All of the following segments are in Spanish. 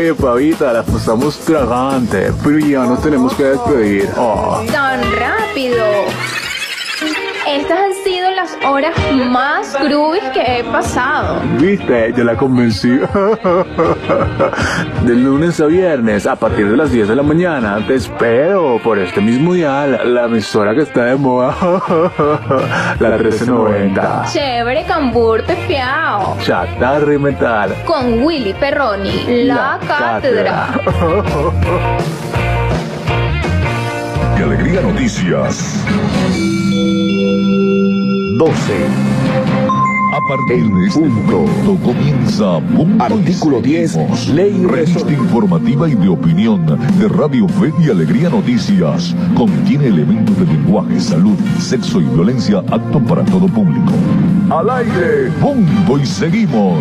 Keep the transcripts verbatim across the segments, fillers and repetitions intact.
Oye, pavita, la pasamos tragante, pero ya nos tenemos que despedir. Oh. ¡Tan rápido! Estas han sido las horas más groovies que he pasado. ¿Viste? Yo la convencí. De lunes a viernes, a partir de las diez de la mañana, te espero por este mismo dial, la emisora que está de moda. La trece noventa. Chévere, cambur, pepeao. Chatarra y metal. Con Willy Perroni, la, la cátedra. cátedra. Y Alegría Noticias. doce. A partir de este momento comienza Punto Artículo diez, Ley Revista informativa y de opinión de Radio Fe y Alegría Noticias. Contiene elementos de lenguaje, salud, sexo y violencia apto para todo público. Al aire, punto y seguimos.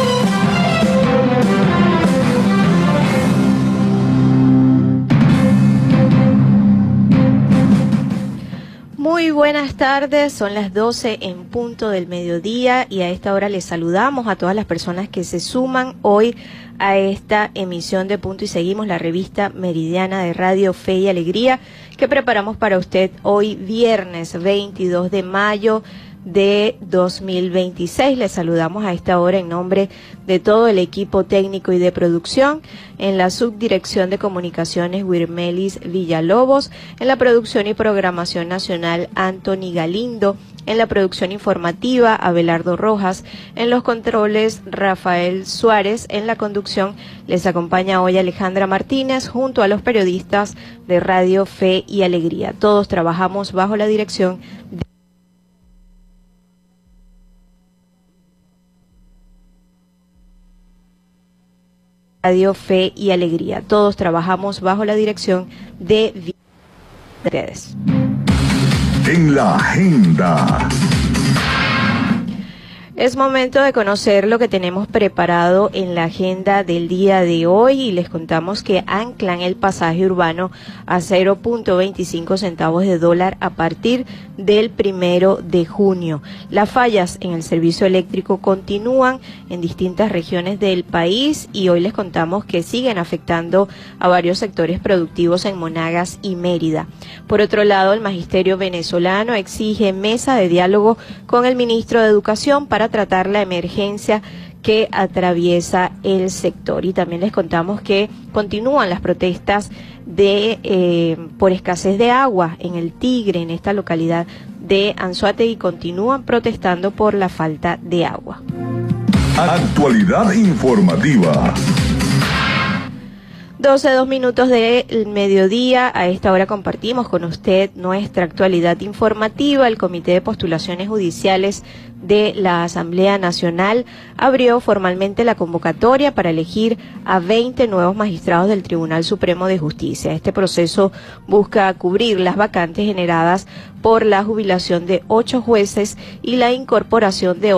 Muy buenas tardes, son las doce en punto del mediodía y a esta hora les saludamos a todas las personas que se suman hoy a esta emisión de Punto y Seguimos, la revista meridiana de Radio Fe y Alegría que preparamos para usted hoy viernes veintidós de mayo de dos mil veintiséis. Les saludamos a esta hora en nombre de todo el equipo técnico y de producción, en la subdirección de comunicaciones Wirmelis Villalobos, en la producción y programación nacional Anthony Galindo, en la producción informativa Abelardo Rojas, en los controles Rafael Suárez, en la conducción les acompaña hoy Alejandra Martínez junto a los periodistas de Radio Fe y Alegría. Todos trabajamos bajo la dirección de Radio Fe y Alegría. Todos trabajamos bajo la dirección de ustedes. En la agenda. Es momento de conocer lo que tenemos preparado en la agenda del día de hoy y les contamos que anclan el pasaje urbano a cero punto veinticinco centavos de dólar a partir del primero de junio. Las fallas en el servicio eléctrico continúan en distintas regiones del país y hoy les contamos que siguen afectando a varios sectores productivos en Monagas y Mérida. Por otro lado, el magisterio venezolano exige mesa de diálogo con el ministro de Educación para tratar la emergencia que atraviesa el sector. Y también les contamos que continúan las protestas de eh, por escasez de agua en el Tigre, en esta localidad de Anzoátegui, continúan protestando por la falta de agua. Actualidad informativa. doce, dos minutos del mediodía. A esta hora compartimos con usted nuestra actualidad informativa. El Comité de Postulaciones Judiciales de la Asamblea Nacional abrió formalmente la convocatoria para elegir a veinte nuevos magistrados del Tribunal Supremo de Justicia. Este proceso busca cubrir las vacantes generadas por la jubilación de ocho jueces y la incorporación de